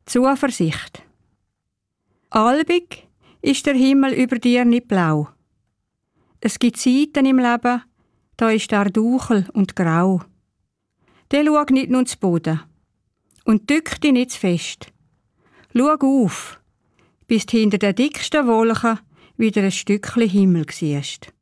Zuversicht. Albig ist der Himmel über dir nicht blau. Es gibt Zeiten im Leben, da ist er duchel und grau. Dann schau nicht nur zu Boden und drück dich nicht zu fest. Schau auf, bis du hinter der dicksten Wolke wieder ein Stückchen Himmel siehst.